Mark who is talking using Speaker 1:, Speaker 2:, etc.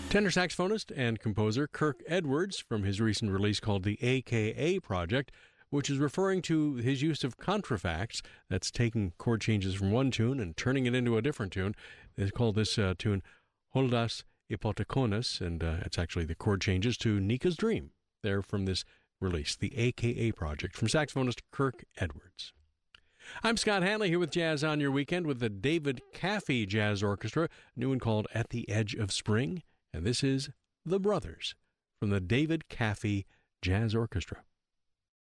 Speaker 1: Tenor saxophonist and composer Kirk Edwards, from his recent release called the AKA Project, which is referring to his use of contrafacts, that's taking chord changes from one tune and turning it into a different tune. They call this tune Holdas Hypothekonis, and it's actually the chord changes to Nika's Dream. They're from this release, the AKA Project, from saxophonist Kirk Edwards. I'm Scott Hanley here with Jazz on Your Weekend with the David Caffey Jazz Orchestra, a new one called At the Edge of Spring, and this is The Brothers from the David Caffey Jazz Orchestra.